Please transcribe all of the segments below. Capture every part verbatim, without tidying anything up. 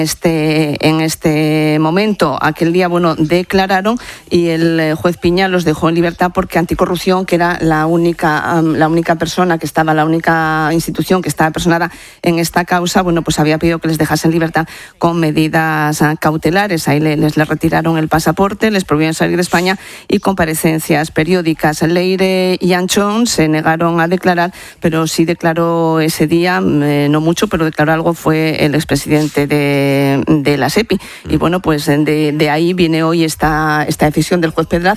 Este, en este momento, aquel día, bueno, declararon y el juez Piña los dejó en libertad porque Anticorrupción, que era la única, um, la única persona que estaba, la única institución que estaba personada en esta causa, bueno, pues había pedido que les dejasen en libertad con medidas uh, cautelares. Ahí les, les retiraron el pasaporte, les prohibieron salir de España y comparecencias periódicas. Leire y Anchón se negaron a declarar, pero sí declaró ese día, eh, no mucho, pero declaró algo, fue el expresidente de de la SEPI. Y bueno, pues de, de ahí viene hoy esta, esta decisión del juez Pedraz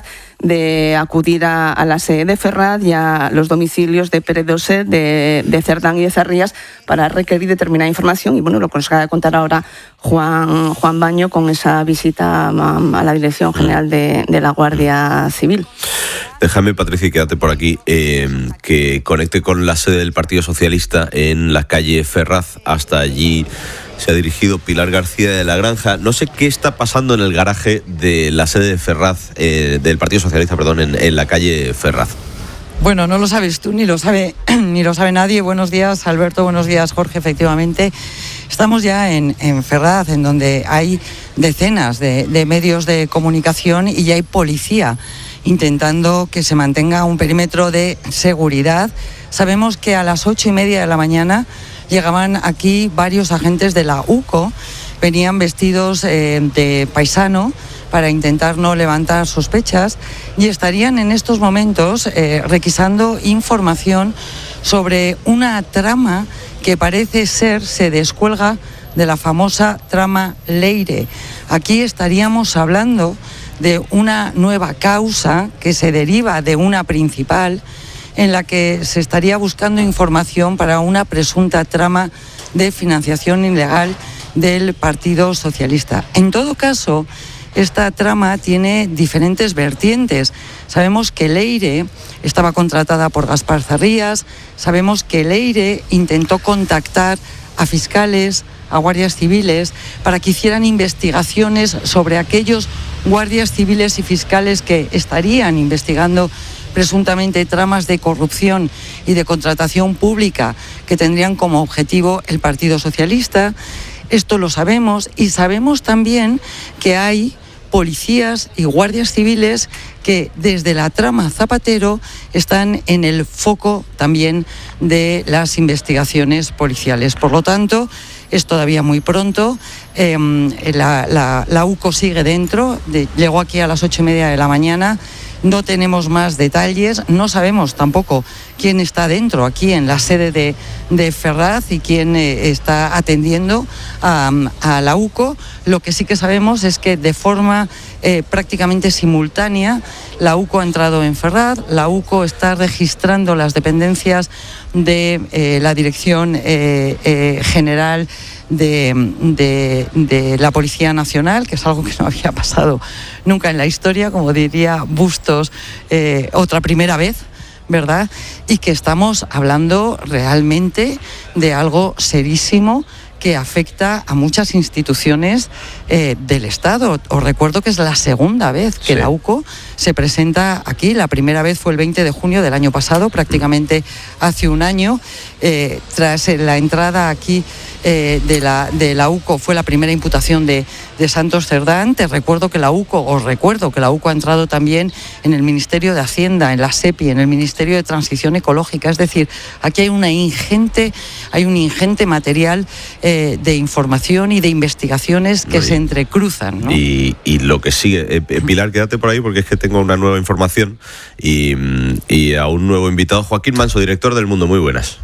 de acudir a, a la sede de Ferraz y a los domicilios de Pérez Doset, de, de Cerdán y de Zarrías para requerir determinada información. Y bueno, lo que nos acaba de contar ahora Juan, Juan Baño con esa visita a, a la Dirección General de, de la Guardia Civil. Déjame, Patricia, y quédate por aquí, eh, que conecte con la sede del Partido Socialista en la calle Ferraz. Hasta allí se ha dirigido Pilar García de la Granja. No sé qué está pasando en el garaje de la sede de Ferraz, eh, del Partido Socialista, perdón, en, en la calle Ferraz. Bueno, no lo sabes tú, ni lo sabe ni lo sabe nadie. Buenos días, Alberto, buenos días, Jorge. Efectivamente, estamos ya en, en Ferraz, en donde hay decenas de, de medios de comunicación y ya hay policía intentando que se mantenga un perímetro de seguridad. Sabemos que a las ocho y media de la mañana llegaban aquí varios agentes de la U C O, venían vestidos eh, de paisano para intentar no levantar sospechas y estarían en estos momentos eh, requisando información sobre una trama que parece ser se descuelga de la famosa trama Leire. Aquí estaríamos hablando de una nueva causa que se deriva de una principal, en la que se estaría buscando información para una presunta trama de financiación ilegal del Partido Socialista. En todo caso, esta trama tiene diferentes vertientes. Sabemos que Leire estaba contratada por Gaspar Zarrías, sabemos que Leire intentó contactar a fiscales, a guardias civiles, para que hicieran investigaciones sobre aquellos guardias civiles y fiscales que estarían investigando presuntamente tramas de corrupción y de contratación pública que tendrían como objetivo el Partido Socialista. Esto lo sabemos, y sabemos también que hay policías y guardias civiles que desde la trama Zapatero están en el foco también de las investigaciones policiales. Por lo tanto, es todavía muy pronto. Eh, la, la, la U C O sigue dentro, de, llegó aquí a las ocho y media de la mañana. No tenemos más detalles, no sabemos tampoco quién está dentro aquí en la sede de, de Ferraz y quién eh, está atendiendo a, a la U C O. Lo que sí que sabemos es que de forma eh, prácticamente simultánea la U C O ha entrado en Ferraz, la U C O está registrando las dependencias de eh, la Dirección eh, eh, General De, de, de la Policía Nacional, que es algo que no había pasado nunca en la historia, como diría Bustos, eh, otra primera vez, ¿verdad? Y que estamos hablando realmente de algo serísimo que afecta a muchas instituciones eh, del Estado. Os recuerdo que es la segunda vez que sí. La U C O se presenta aquí. La primera vez fue el veinte de junio del año pasado, prácticamente hace un año. Eh, tras la entrada aquí eh, de, la, de la U C O fue la primera imputación de, de Santos Cerdán. Te recuerdo que la U C O, os recuerdo que la U C O ha entrado también en el Ministerio de Hacienda, en la SEPI, en el Ministerio de Transición Ecológica. Es decir, aquí hay una ingente, hay un ingente material eh, de información y de investigaciones que no, y, se entrecruzan, ¿no? Y, y lo que sigue, eh, Pilar, quédate por ahí porque es que tengo una nueva información y, y a un nuevo invitado, Joaquín Manso, director del Mundo. Muy buenas.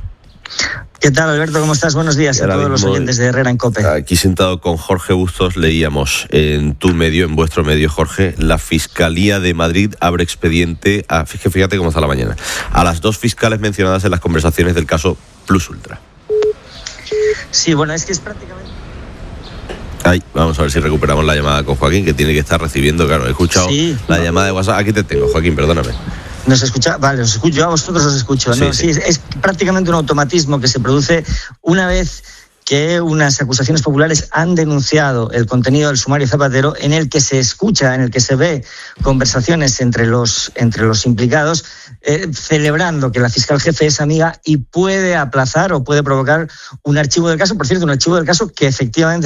¿Qué tal, Alberto? ¿Cómo estás? Buenos días a todos los oyentes de Herrera en COPE. Aquí sentado con Jorge Bustos leíamos en tu medio, en vuestro medio, Jorge, la Fiscalía de Madrid abre expediente, a, fíjate cómo está la mañana, a las dos fiscales mencionadas en las conversaciones del caso Plus Ultra. Sí, bueno, es que es prácticamente... Ay, vamos a ver si recuperamos la llamada con Joaquín, que tiene que estar recibiendo, claro, he escuchado sí, la no. llamada de WhatsApp. Aquí te tengo, Joaquín, perdóname. ¿Nos escucha? Vale, os escucho, a vosotros os escucho. Sí, ¿no? sí. Sí, es, es prácticamente un automatismo que se produce una vez que unas acusaciones populares han denunciado el contenido del sumario Zapatero, en el que se escucha, en el que se ve conversaciones entre los, entre los implicados, eh, celebrando que la fiscal jefe es amiga y puede aplazar o puede provocar un archivo del caso. Por cierto, un archivo del caso que efectivamente